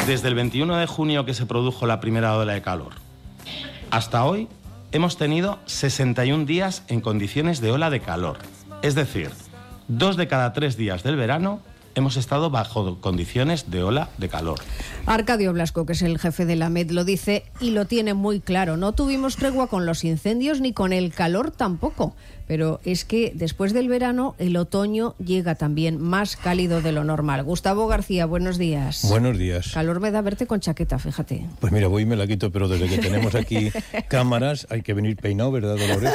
Desde el 21 de junio que se produjo la primera ola de calor hasta hoy, hemos tenido 61 días en condiciones de ola de calor. Es decir, 2 de cada 3 días del verano hemos estado bajo condiciones de ola de calor. Arcadio Blasco, que es el jefe de la AMET, lo dice y lo tiene muy claro. No tuvimos tregua con los incendios ni con el calor tampoco. Pero es que después del verano, el otoño llega también más cálido de lo normal. Gustavo García, buenos días. Buenos días. Calor me da verte con chaqueta, fíjate. Pues mira, voy y me la quito, pero desde que tenemos aquí cámaras hay que venir peinado, ¿verdad, Dolores?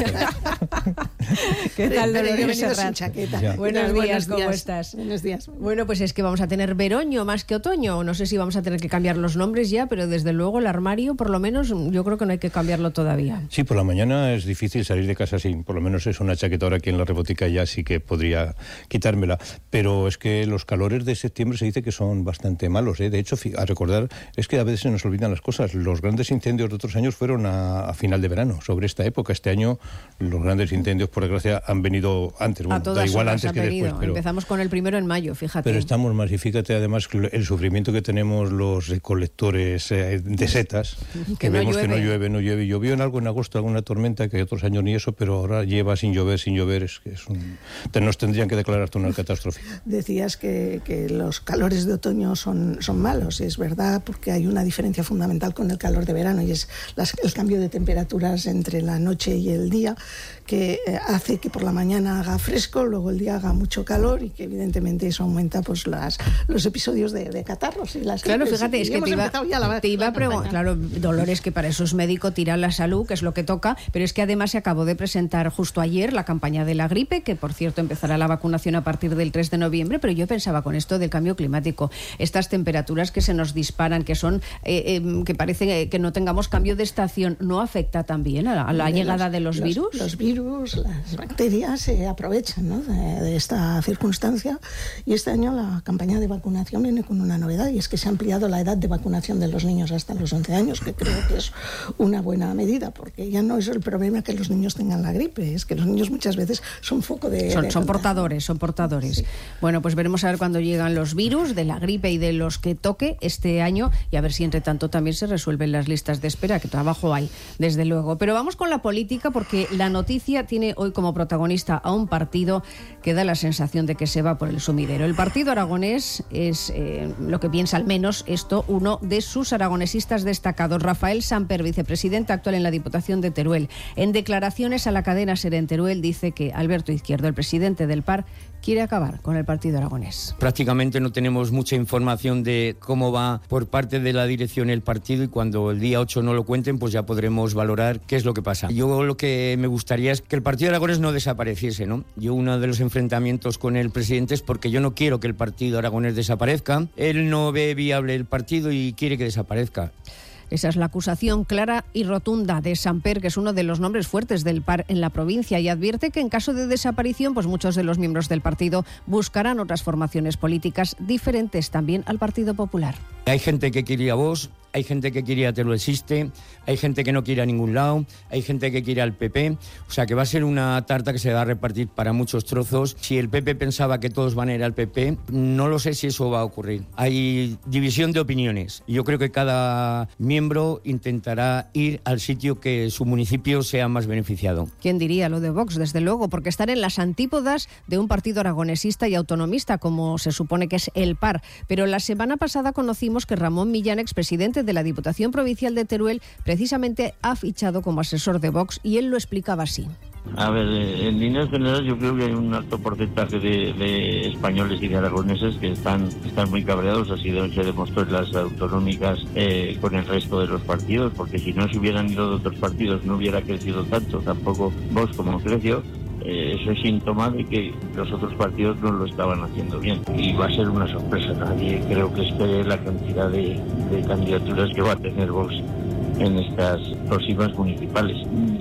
¿Qué tal, Dolores? Sin chaqueta. Ya. Buenos días, ¿cómo estás? Buenos días. Bueno, pues es que vamos a tener veroño más que otoño. No sé si vamos a tener que cambiar los nombres ya, pero desde luego el armario, por lo menos, yo creo que no hay que cambiarlo todavía. Sí, por la mañana es difícil salir de casa sin, por lo menos es una chaqueta. Ahora aquí en la rebotica ya sí que podría quitármela. Pero es que los calores de septiembre se dice que son bastante malos, ¿eh? De hecho, a recordar, es que a veces se nos olvidan las cosas. Los grandes incendios de otros años fueron a final de verano, sobre esta época. Este año los grandes incendios, por desgracia, han venido antes. Bueno, da igual antes que después. Pero empezamos con el primero en mayo, fíjate. Pero estamos más, y fíjate además el sufrimiento que tenemos los recolectores de setas, que vemos que no llueve. Llovió en algo en agosto, alguna tormenta, que otros años ni eso, pero ahora lleva sin llover, es que nos tendrían que declararte una catástrofe. Decías que los calores de otoño son malos, y es verdad, porque hay una diferencia fundamental con el calor de verano, y es el cambio de temperaturas entre la noche y el día, que hace que por la mañana haga fresco, luego el día haga mucho calor, y que evidentemente eso aumenta pues los episodios de catarros y las Claro, gripes. fíjate, es que te iba a preguntar, claro, Dolores, que para eso es médico, tira la salud, que es lo que toca, pero es que además se acabó de presentar justo ayer la campaña de la gripe, que por cierto empezará la vacunación a partir del 3 de noviembre, pero yo pensaba con esto del cambio climático, estas temperaturas que se nos disparan, que son que parece que no tengamos cambio de estación, ¿no afecta también a la llegada de los virus? Los virus, las bacterias se aprovechan, ¿no?, de esta circunstancia, y este año la campaña de vacunación viene con una novedad, y es que se ha ampliado la edad de vacunación de los niños hasta los 11 años, que creo que es una buena medida, porque ya no es el problema que los niños tengan la gripe, es que los niños muchas veces son foco de... Son portadores. Sí. Bueno, pues veremos a ver cuándo llegan los virus de la gripe y de los que toque este año, y a ver si entre tanto también se resuelven las listas de espera, que trabajo hay, desde luego. Pero vamos con la política, porque la noticia tiene hoy como protagonista a un partido que da la sensación de que se va por el sumidero. El Partido Aragonés es, lo que piensa al menos esto, uno de sus aragonesistas destacados, Rafael Samper, vicepresidente actual en la Diputación de Teruel. En declaraciones a la cadena SER en Teruel dice que Alberto Izquierdo, el presidente del PAR, quiere acabar con el Partido Aragonés. Prácticamente no tenemos mucha información de cómo va por parte de la dirección el partido, y cuando el día 8 no lo cuenten, pues ya podremos valorar qué es lo que pasa. Yo lo que me gustaría es que el Partido Aragonés no desapareciese, ¿no? Yo uno de los enfrentamientos con el presidente es porque yo no quiero que el Partido Aragonés desaparezca. Él no ve viable el partido y quiere que desaparezca. Esa es la acusación clara y rotunda de Samper, que es uno de los nombres fuertes del PAR en la provincia, y advierte que en caso de desaparición, pues muchos de los miembros del partido buscarán otras formaciones políticas diferentes también al Partido Popular. Hay gente que quiere a Vox, hay gente que quiere a Teruel Existe, hay gente que no quiere a ningún lado, hay gente que quiere al PP, o sea que va a ser una tarta que se va a repartir para muchos trozos. Si el PP pensaba que todos van a ir al PP, no lo sé si eso va a ocurrir. Hay división de opiniones, y yo creo que cada miembro intentará ir al sitio que su municipio sea más beneficiado. ¿Quién diría lo de Vox? Desde luego, porque están en las antípodas de un partido aragonesista y autonomista, como se supone que es el PAR. Pero la semana pasada conocimos que Ramón Millán, expresidente de la Diputación Provincial de Teruel, precisamente ha fichado como asesor de Vox, y él lo explicaba así. A ver, en líneas generales yo creo que hay un alto porcentaje de españoles y de aragoneses que están muy cabreados, así se demostró en las autonómicas con el resto de los partidos, porque si no se hubieran ido de otros partidos no hubiera crecido tanto, tampoco Vox como creció. Eso es síntoma de que los otros partidos no lo estaban haciendo bien, y va a ser una sorpresa. Nadie creo que espere la cantidad de candidaturas que va a tener Vox en estas próximas municipales.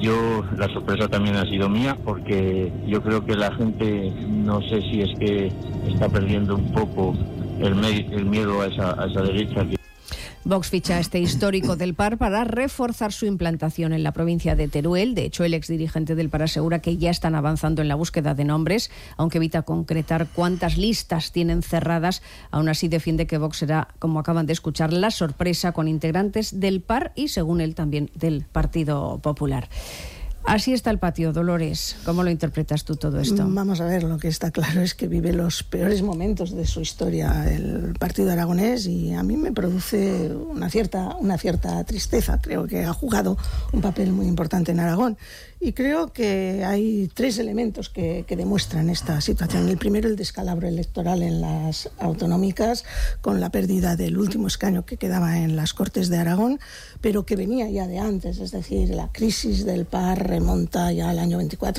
La sorpresa también ha sido mía, porque yo creo que la gente, no sé si es que está perdiendo un poco el miedo a esa derecha. Vox ficha este histórico del PAR para reforzar su implantación en la provincia de Teruel. De hecho, el exdirigente del PAR asegura que ya están avanzando en la búsqueda de nombres, aunque evita concretar cuántas listas tienen cerradas. Aún así, defiende que Vox será, como acaban de escuchar, la sorpresa con integrantes del PAR y, según él, también del Partido Popular. Así está el patio, Dolores. ¿Cómo lo interpretas tú todo esto? Vamos a ver, lo que está claro es que vive los peores momentos de su historia el Partido Aragonés, y a mí me produce una cierta tristeza. Creo que ha jugado un papel muy importante en Aragón. Y creo que hay tres elementos que demuestran esta situación. El primero, el descalabro electoral en las autonómicas, con la pérdida del último escaño que quedaba en las Cortes de Aragón, pero que venía ya de antes. Es decir, la crisis del PAR remonta ya al año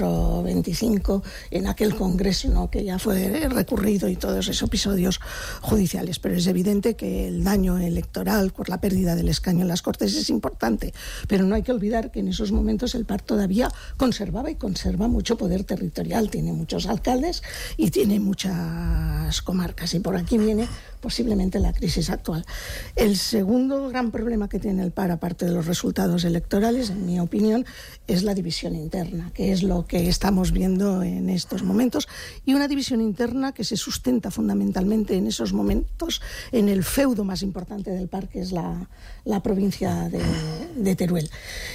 24-25, en aquel congreso, ¿no?, que ya fue recurrido, y todos esos episodios judiciales. Pero es evidente que el daño electoral por la pérdida del escaño en las Cortes es importante. Pero no hay que olvidar que en esos momentos el PAR todavía conservaba y conserva mucho poder territorial, tiene muchos alcaldes y tiene muchas comarcas, y por aquí viene posiblemente la crisis actual. El segundo gran problema que tiene el PAR, aparte de los resultados electorales, en mi opinión, es la división interna, que es lo que estamos viendo en estos momentos, y una división interna que se sustenta fundamentalmente en esos momentos en el feudo más importante del PAR, que es la provincia de Teruel.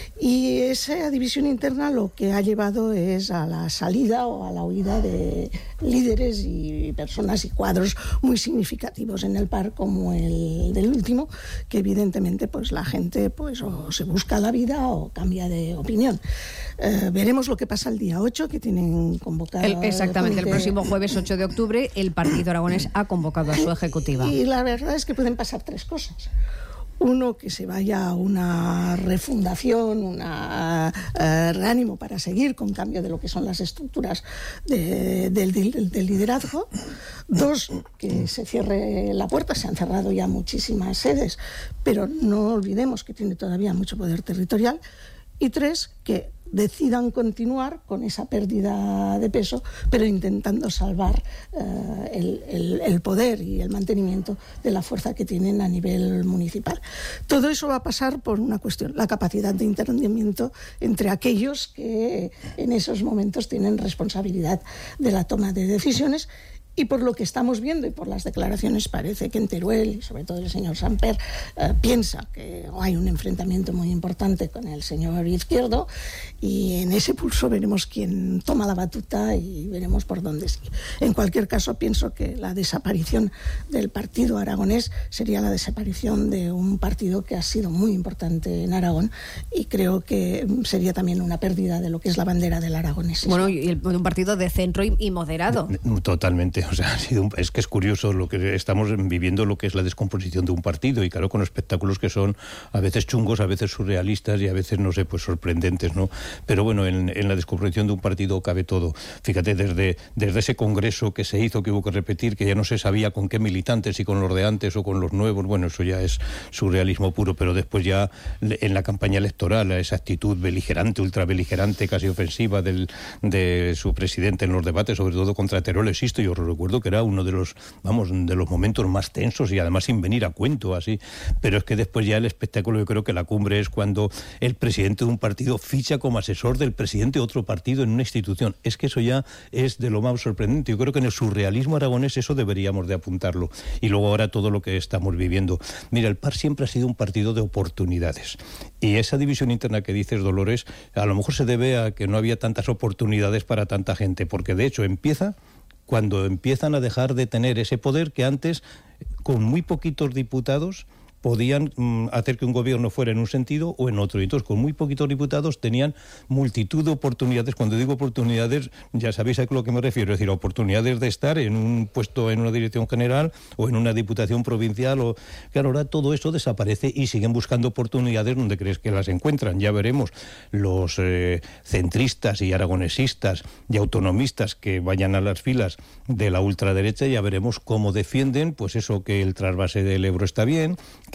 Y esa división interna lo que ha llevado es a la salida o a la huida de líderes y personas y cuadros muy significativos en el PAR, como el del último, que evidentemente pues la gente pues o se busca la vida o cambia de opinión. Veremos lo que pasa el día 8, que tienen convocado... Exactamente, el próximo jueves 8 de octubre el Partido Aragonés ha convocado a su ejecutiva. Y la verdad es que pueden pasar tres cosas. Uno, que se vaya a una refundación, un reánimo para seguir con cambio de lo que son las estructuras del liderazgo. Dos, que se cierre la puerta. Se han cerrado ya muchísimas sedes, pero no olvidemos que tiene todavía mucho poder territorial. Y tres, que decidan continuar con esa pérdida de peso, pero intentando salvar el poder y el mantenimiento de la fuerza que tienen a nivel municipal. Todo eso va a pasar por una cuestión: la capacidad de entendimiento entre aquellos que en esos momentos tienen responsabilidad de la toma de decisiones. Y por lo que estamos viendo y por las declaraciones, parece que en Teruel, y sobre todo el señor Samper, piensa que hay un enfrentamiento muy importante con el señor Izquierdo, y en ese pulso veremos quién toma la batuta y veremos por dónde sigue. En cualquier caso, pienso que la desaparición del Partido Aragonés sería la desaparición de un partido que ha sido muy importante en Aragón, y creo que sería también una pérdida de lo que es la bandera del aragonés. Bueno, y un partido de centro y moderado. Totalmente. O sea, es que es curioso lo que estamos viviendo, lo que es la descomposición de un partido, y claro, con espectáculos que son a veces chungos, a veces surrealistas y a veces, no sé, pues sorprendentes, ¿no? Pero bueno, en la descomposición de un partido cabe todo. Fíjate, desde ese congreso que se hizo, que hubo que repetir, que ya no se sabía con qué militantes, si con los de antes o con los nuevos, bueno, eso ya es surrealismo puro. Pero después ya en la campaña electoral, esa actitud beligerante, ultrabeligerante, casi ofensiva de su presidente en los debates, sobre todo contra Teruel, existo. Yo recuerdo que era uno de los momentos más tensos, y además sin venir a cuento así. Pero es que después ya el espectáculo, yo creo que la cumbre es cuando el presidente de un partido ficha como asesor del presidente de otro partido en una institución. Es que eso ya es de lo más sorprendente. Yo creo que en el surrealismo aragonés eso deberíamos de apuntarlo. Y luego ahora todo lo que estamos viviendo. Mira, el PAR siempre ha sido un partido de oportunidades. Y esa división interna que dices, Dolores, a lo mejor se debe a que no había tantas oportunidades para tanta gente, porque de hecho empieza cuando empiezan a dejar de tener ese poder que antes, con muy poquitos diputados, podían hacer que un gobierno fuera en un sentido o en otro. Y entonces, con muy poquitos diputados, tenían multitud de oportunidades. Cuando digo oportunidades, ya sabéis a lo que me refiero. Es decir, oportunidades de estar en un puesto en una dirección general o en una diputación provincial. Claro, ahora todo eso desaparece y siguen buscando oportunidades donde crees que las encuentran. Ya veremos los centristas y aragonesistas y autonomistas que vayan a las filas de la ultraderecha. Ya veremos cómo defienden, pues eso, que el trasvase del Ebro está bien, que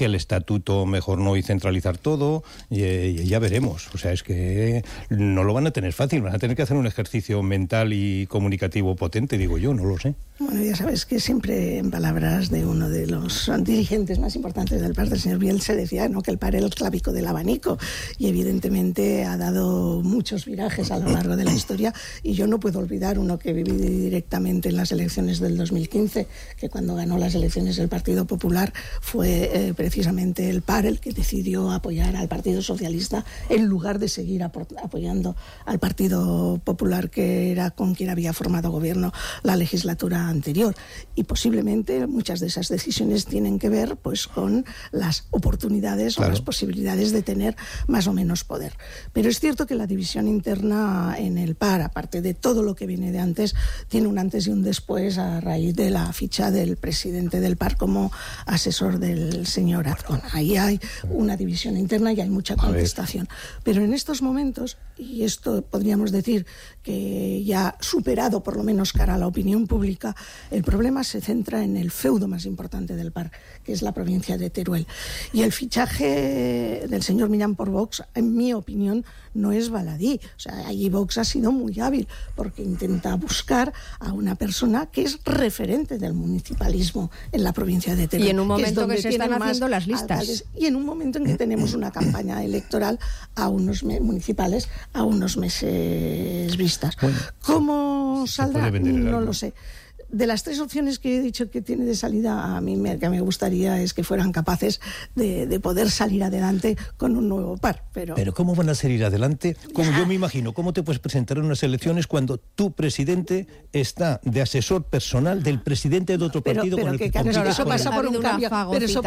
que el estatuto mejor no y centralizar todo, y ya veremos. O sea, es que no lo van a tener fácil, van a tener que hacer un ejercicio mental y comunicativo potente, digo yo, no lo sé. Bueno, ya sabes que siempre, en palabras de uno de los dirigentes más importantes del PAR, del señor Biel, se decía, ¿no?, que el PAR era el clavico del abanico, y evidentemente ha dado muchos virajes a lo largo de la historia, y yo no puedo olvidar uno que viví directamente en las elecciones del 2015, que cuando ganó las elecciones el Partido Popular fue precisamente el PAR el que decidió apoyar al Partido Socialista en lugar de seguir apoyando al Partido Popular, que era con quien había formado gobierno la legislatura anterior. Y posiblemente muchas de esas decisiones tienen que ver pues con las oportunidades, claro, o las posibilidades de tener más o menos poder. Pero es cierto que la división interna en el PAR, aparte de todo lo que viene de antes, tiene un antes y un después a raíz de la ficha del presidente del PAR como asesor del señor Azcona. Ahí hay una división interna y hay mucha contestación. Pero en estos momentos, y esto podríamos decir que ya superado por lo menos cara a la opinión pública, el problema se centra en el feudo más importante del PAR, que es la provincia de Teruel. Y el fichaje del señor Millán por Vox, en mi opinión, no es baladí. O sea, allí Vox ha sido muy hábil porque intenta buscar a una persona que es referente del municipalismo en la provincia de Teruel. Y en un momento que se están haciendo las listas. Alcaldes, y en un momento en que tenemos una campaña electoral a unos municipales a unos meses vistas. Bueno, ¿cómo saldrá? No lo sé. De las tres opciones que he dicho que tiene de salida, a mí que me gustaría es que fueran capaces de poder salir adelante con un nuevo PAR. Pero ¿cómo van a salir adelante? Como yo me imagino, ¿cómo te puedes presentar en unas elecciones cuando tu presidente está de asesor personal del presidente de otro partido? Pero eso pasa por un cambio, pero eso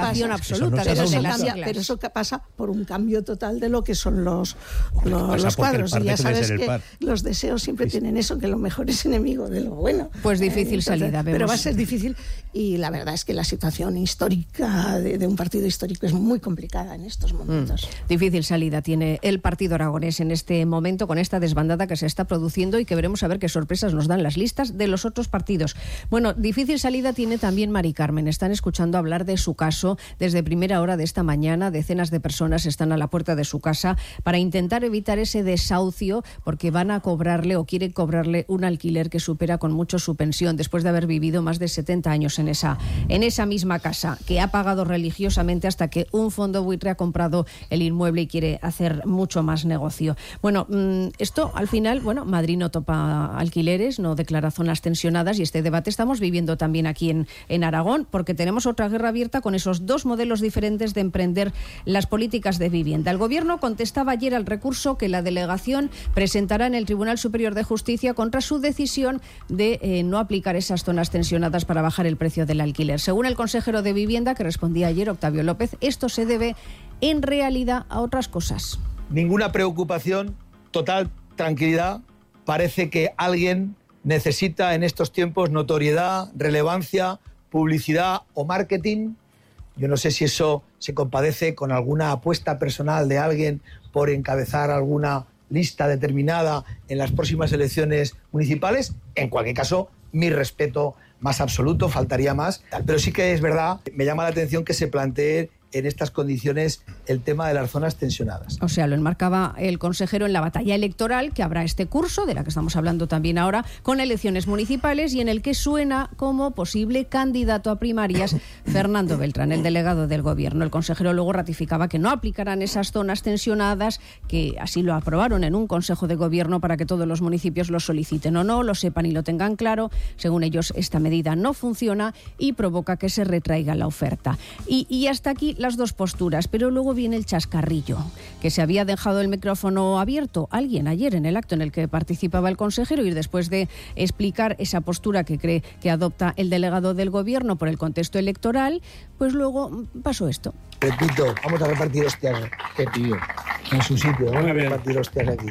pasa por un cambio total de lo que son los cuadros. Y ya sabes que los deseos siempre tienen eso, que lo mejor es enemigo de lo bueno. Pues difícil salida. Pero va a ser difícil, y la verdad es que la situación histórica de un partido histórico es muy complicada en estos momentos. Difícil salida tiene el partido aragonés en este momento, con esta desbandada que se está produciendo y que veremos a ver qué sorpresas nos dan las listas de los otros partidos. Bueno, difícil salida tiene también Mari Carmen. Están escuchando hablar de su caso desde primera hora de esta mañana. Decenas de personas están a la puerta de su casa para intentar evitar ese desahucio, porque van a cobrarle o quieren cobrarle un alquiler que supera con mucho su pensión, después de haber vivido más de 70 años en esa misma casa, que ha pagado religiosamente hasta que un fondo buitre ha comprado el inmueble y quiere hacer mucho más negocio. Bueno, esto al final, Madrid no topa alquileres, no declara zonas tensionadas, y este debate estamos viviendo también aquí en Aragón, porque tenemos otra guerra abierta con esos dos modelos diferentes de emprender las políticas de vivienda. El Gobierno contestaba ayer al recurso que la delegación presentará en el Tribunal Superior de Justicia contra su decisión de no aplicar esas zonas tensionadas para bajar el precio del alquiler. Según el consejero de Vivienda, que respondía ayer, Octavio López, esto se debe en realidad a otras cosas. Ninguna preocupación, total tranquilidad. Parece que alguien necesita en estos tiempos notoriedad, relevancia, publicidad o marketing. Yo no sé si eso se compadece con alguna apuesta personal de alguien por encabezar alguna lista determinada en las próximas elecciones municipales. En cualquier caso, mi respeto más absoluto, faltaría más. Pero sí que es verdad, me llama la atención que se plantee en estas condiciones el tema de las zonas tensionadas. O sea, lo enmarcaba el consejero en la batalla electoral que habrá este curso, de la que estamos hablando también ahora, con elecciones municipales, y en el que suena como posible candidato a primarias Fernando Beltrán, el delegado del Gobierno. El consejero luego ratificaba que no aplicarán esas zonas tensionadas, que así lo aprobaron en un Consejo de Gobierno para que todos los municipios lo soliciten o no, lo sepan y lo tengan claro. Según ellos, esta medida no funciona y provoca que se retraiga la oferta. Y hasta aquí las dos posturas, pero luego viene el chascarrillo, que se había dejado el micrófono abierto alguien ayer en el acto en el que participaba el consejero, y después de explicar esa postura que cree que adopta el delegado del Gobierno por el contexto electoral, pues luego pasó esto. Repito, vamos a repartir hostias, tío, en su sitio, vamos a repartir hostias aquí.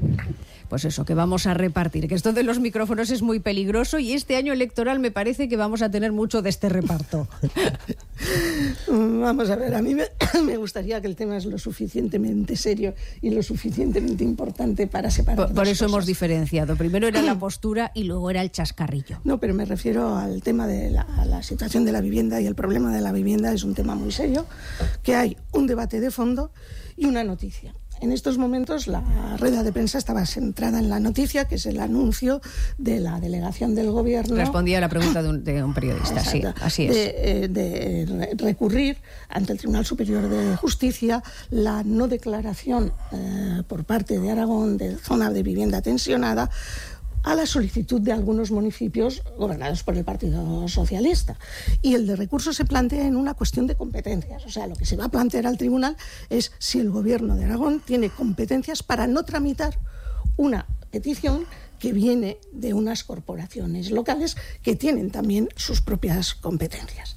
Pues eso, que vamos a repartir, que esto de los micrófonos es muy peligroso, y este año electoral me parece que vamos a tener mucho de este reparto. Vamos a ver, a mí me gustaría que el tema es lo suficientemente serio y lo suficientemente importante para separar Por eso cosas. hemos diferenciado. Primero era la postura y luego era el chascarrillo. No, pero me refiero al tema de la situación de la vivienda, y el problema de la vivienda es un tema muy serio, que hay un debate de fondo y una noticia. En estos momentos la rueda de prensa estaba centrada en la noticia, que es el anuncio de la delegación del Gobierno. Respondía a la pregunta de un periodista, sí, así es. De recurrir ante el Tribunal Superior de Justicia la no declaración por parte de Aragón de zona de vivienda tensionada, a la solicitud de algunos municipios gobernados por el Partido Socialista. Y el de recurso se plantea en una cuestión de competencias. O sea, lo que se va a plantear al tribunal es si el Gobierno de Aragón tiene competencias para no tramitar una petición que viene de unas corporaciones locales que tienen también sus propias competencias.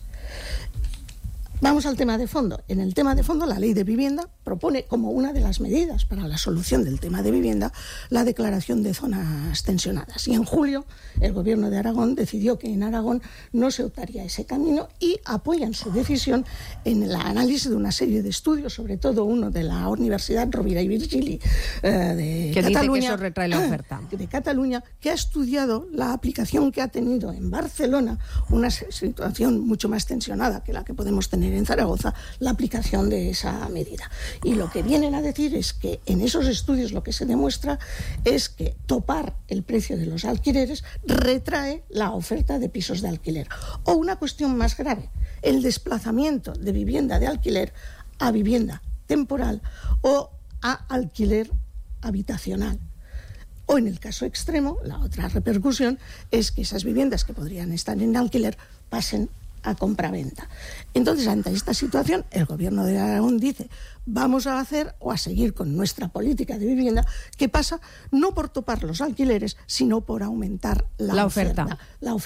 Vamos al tema de fondo. En el tema de fondo, la Ley de Vivienda propone como una de las medidas para la solución del tema de vivienda la declaración de zonas tensionadas. Y en julio el Gobierno de Aragón decidió que en Aragón no se optaría ese camino y apoyan su decisión en el análisis de una serie de estudios, sobre todo uno de la Universidad Rovira i Virgili de que Cataluña, dice que eso retrae la oferta. De Cataluña, que ha estudiado la aplicación que ha tenido en Barcelona, una situación mucho más tensionada que la que podemos tener en Zaragoza, la aplicación de esa medida. Y lo que vienen a decir es que en esos estudios lo que se demuestra es que topar el precio de los alquileres retrae la oferta de pisos de alquiler. O una cuestión más grave, el desplazamiento de vivienda de alquiler a vivienda temporal o a alquiler habitacional. O en el caso extremo, la otra repercusión es que esas viviendas que podrían estar en alquiler pasen a compraventa. Entonces, ante esta situación, el Gobierno de Aragón dice: vamos a hacer o a seguir con nuestra política de vivienda, que pasa no por topar los alquileres, sino por aumentar la oferta.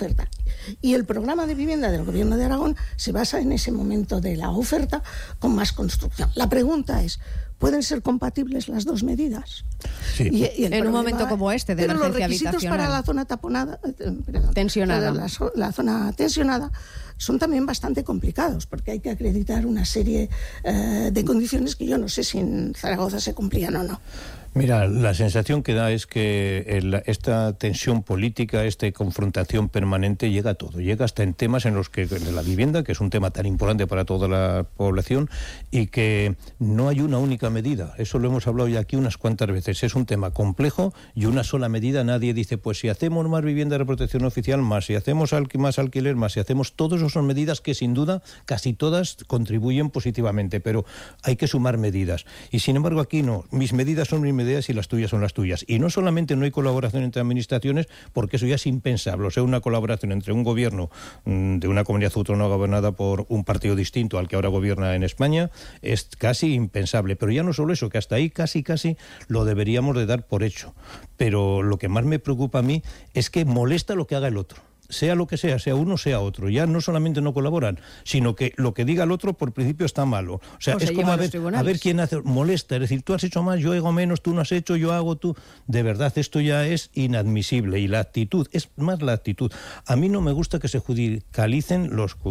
Y el programa de vivienda del Gobierno de Aragón se basa en ese momento de la oferta con más construcción. La pregunta es: ¿pueden ser compatibles las dos medidas? Sí. Y en un momento como este de emergencia habitacional. Los requisitos para la zona tensionada. La zona tensionada son también bastante complicados, porque hay que acreditar una serie de condiciones que yo no sé si en Zaragoza se cumplían o no. Mira, la sensación que da es que esta tensión política, esta confrontación permanente llega a todo, llega hasta en temas en los que de la vivienda, que es un tema tan importante para toda la población, y que no hay una única medida. Eso lo hemos hablado ya aquí unas cuantas veces. Es un tema complejo y una sola medida. Nadie dice, pues si hacemos más vivienda de protección oficial, más, si hacemos más alquiler, más, si hacemos todo eso, son medidas que sin duda casi todas contribuyen positivamente, pero hay que sumar medidas. Y sin embargo aquí no, mis medidas son mis medidas y las tuyas son las tuyas. Y no solamente no hay colaboración entre administraciones, porque eso ya es impensable. O sea, una colaboración entre un gobierno de una comunidad autónoma gobernada por un partido distinto al que ahora gobierna en España es casi impensable. Pero ya no solo eso, que hasta ahí casi lo deberíamos de dar por hecho. Pero lo que más me preocupa a mí es que molesta lo que haga el otro. Sea lo que sea uno, sea otro. Ya no solamente no colaboran, sino que lo que diga el otro por principio está malo. O sea, pues es como a ver quién hace, molesta. Es decir, tú has hecho más, yo hago menos, tú no has hecho, yo hago, tú. De verdad, esto ya es inadmisible. Y la actitud, es más la actitud. A mí no me gusta que se judicialicen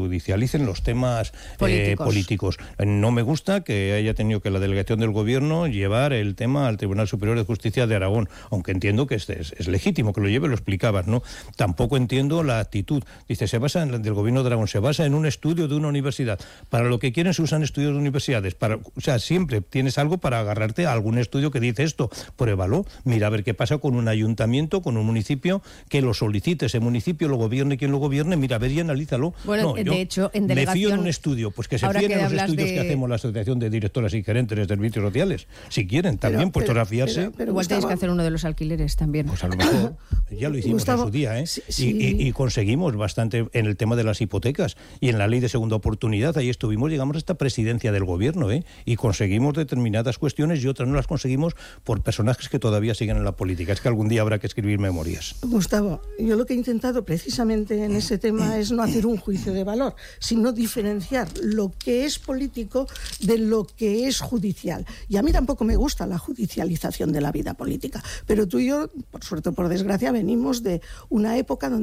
los temas políticos. No me gusta que haya tenido que la delegación del Gobierno llevar el tema al Tribunal Superior de Justicia de Aragón, aunque entiendo que es legítimo que lo lleve, lo explicabas, ¿no? Tampoco entiendo la actitud. Dice, del Gobierno de Aragón, se basa en un estudio de una universidad. Para lo que quieren se usan estudios de universidades. O sea, siempre tienes algo para agarrarte a algún estudio que dice esto. Pruébalo. Mira a ver qué pasa con un ayuntamiento, con un municipio, que lo solicite ese municipio, lo gobierne quien lo gobierne, mira a ver y analízalo. Bueno, no, de hecho, en delegación... Me fío en un estudio, pues que se fíen en los estudios que hacemos la Asociación de Directoras y Gerentes de Servicios Sociales. Si quieren, también, puestos a fiarse. Pero igual tenéis que hacer uno de los alquileres también. Pues a lo mejor, ya lo hicimos en su día, ¿eh? Sí. Y conseguimos bastante en el tema de las hipotecas y en la ley de segunda oportunidad. Ahí estuvimos, llegamos a esta presidencia del Gobierno, ¿eh? Y conseguimos determinadas cuestiones y otras no las conseguimos por personajes que todavía siguen en la política. Es que algún día habrá que escribir memorias. Gustavo, yo lo que he intentado precisamente en ese tema es no hacer un juicio de valor, sino diferenciar lo que es político de lo que es judicial. Y a mí tampoco me gusta la judicialización de la vida política, pero tú y yo, por suerte o por desgracia, venimos de una época donde la política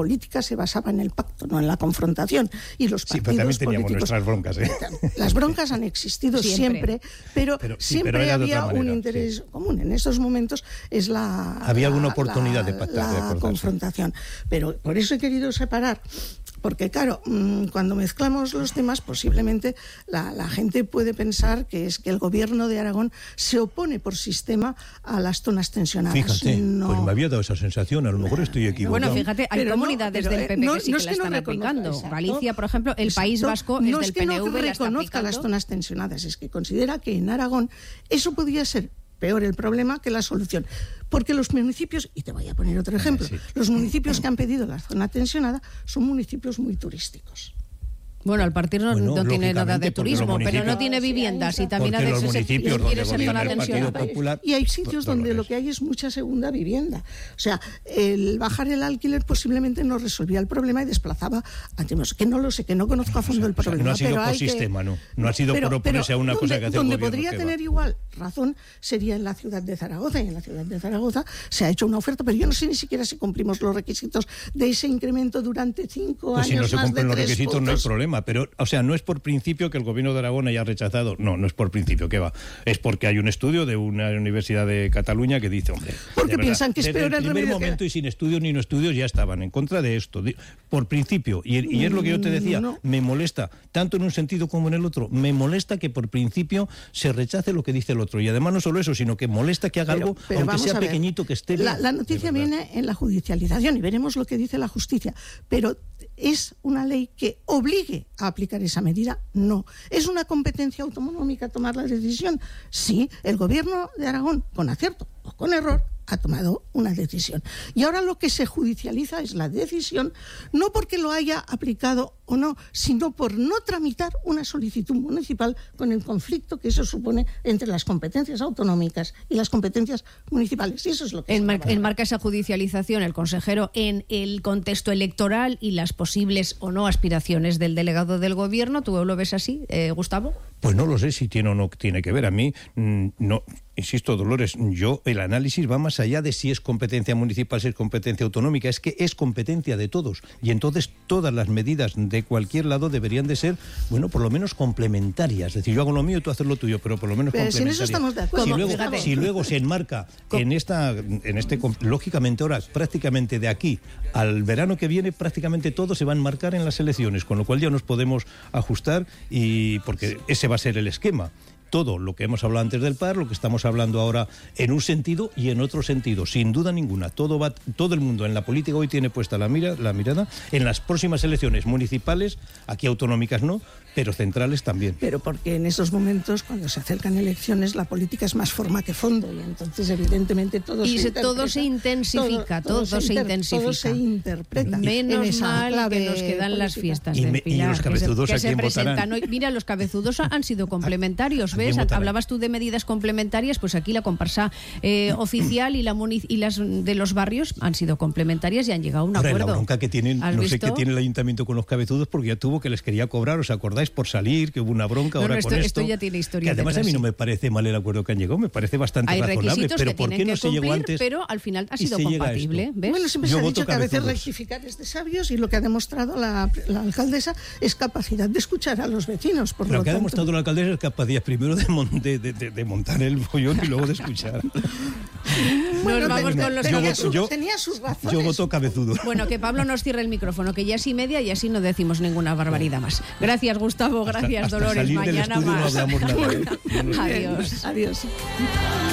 política se basaba en el pacto, no en la confrontación. Y los partidos pero también teníamos políticos, nuestras broncas, ¿eh? Las broncas han existido siempre, pero siempre había un interés común. En esos momentos es había alguna oportunidad de pactar, la confrontación. Pero por eso he querido separar, porque claro, cuando mezclamos los temas, posiblemente la gente puede pensar que es que el gobierno de Aragón se opone por sistema a las zonas tensionadas. Fíjate, no, pues me había dado esa sensación, a lo mejor estoy equivocado. Bueno, fíjate, hay comunidades del PP que sí que la están aplicando. Galicia, por ejemplo, el País Vasco es del PNV, no reconozca las zonas tensionadas, es que considera que en Aragón eso podría ser peor el problema que la solución. Porque los municipios, y te voy a poner otro ejemplo, los municipios que han pedido la zona tensionada son municipios muy turísticos. Bueno, el partido no tiene nada de turismo, pero no tiene viviendas y también los municipios quiere ser zona tensionada. Y hay sitios donde lo que hay es mucha segunda vivienda. O sea, el bajar el alquiler posiblemente no resolvía el problema y desplazaba a que no lo sé, que no conozco a fondo el problema. No ha sido por sistema, no ha sido por oponerse a una cosa que hace el donde gobierno. Podría tener igual razón sería en la ciudad de Zaragoza, y en la ciudad de Zaragoza se ha hecho una oferta, pero yo no sé ni siquiera si cumplimos los requisitos de ese incremento durante 5 años. Si no se más cumplen de los 3 requisitos votos. no hay problema, pero, o sea, no es por principio que el gobierno de Aragón haya rechazado, no es por principio, ¿qué va? Es porque hay un estudio de una universidad de Cataluña que dice, hombre, porque piensan que es peor el primer momento y sin estudios ni no estudios ya estaban en contra de esto, por principio, y es lo que yo te decía, me molesta, tanto en un sentido como en el otro, me molesta que por principio se rechace lo que dice el otro, y además no solo eso, sino que molesta que haga algo, aunque sea pequeñito, que esté bien. La noticia viene en la judicialización y veremos lo que dice la justicia, pero ¿es una ley que obligue a aplicar esa medida? No. ¿Es una competencia autonómica tomar la decisión? Sí, el gobierno de Aragón, con acierto o con error, ha tomado una decisión. Y ahora lo que se judicializa es la decisión, no porque lo haya aplicado o no, sino por no tramitar una solicitud municipal con el conflicto que eso supone entre las competencias autonómicas y las competencias municipales. Y eso es lo que enmarca esa judicialización el consejero en el contexto electoral y las posibles o no aspiraciones del delegado del gobierno. ¿Tú lo ves así, Gustavo? Pues no lo sé si tiene o no tiene que ver. A mí, no, insisto, Dolores, el análisis va más allá de si es competencia municipal, si es competencia autonómica, es que es competencia de todos. Y entonces todas las medidas de cualquier lado deberían de ser, bueno, por lo menos complementarias. Es decir, yo hago lo mío y tú haces lo tuyo, pero por lo menos complementarias. Si en eso estamos de acuerdo. Si luego se enmarca lógicamente ahora, prácticamente de aquí al verano que viene, prácticamente todo se va a enmarcar en las elecciones, con lo cual ya nos podemos ajustar, y porque ese va a ser el esquema. Todo lo que hemos hablado antes del PAR, lo que estamos hablando ahora en un sentido y en otro sentido, sin duda ninguna. Todo el mundo en la política hoy tiene puesta la mirada en las próximas elecciones municipales, aquí autonómicas no, pero centrales también. Pero porque en esos momentos, cuando se acercan elecciones, la política es más forma que fondo, y entonces evidentemente todo se intensifica. Todo se interpreta. Menos mal que nos quedan las fiestas del Pilar. Y los cabezudos que a quién votarán. Mira, los cabezudos han sido complementarios, ¿ves? Hablabas tú de medidas complementarias, pues aquí la comparsa oficial y las de los barrios han sido complementarias y han llegado a un acuerdo. La bronca que tienen, no sé qué tiene el ayuntamiento con los cabezudos, porque ya tuvo que les quería cobrar, ¿os acordáis? Por salir, que hubo una bronca ahora con esto. Esto ya tiene historia. Que además a mí no me parece mal el acuerdo que han llegado, me parece bastante razonable, pero ¿por qué no se llegó antes? Pero al final ha sido compatible, ¿ves? Bueno, siempre se ha dicho que a veces rectificar es de sabios, y lo que ha demostrado la alcaldesa es capacidad de escuchar a los vecinos. Lo que ha demostrado la alcaldesa es capacidad primero de montar el follón y luego de escuchar. Nos vamos con los cabezudos. Tenía sus razones. Yo voto cabezudo. Bueno, que Pablo nos cierre el micrófono, que ya es 1:30 y así no decimos ninguna barbaridad más. Gracias, Gustavo. Gracias, Dolores. Mañana más. No hablamos nada. Adiós. Adiós.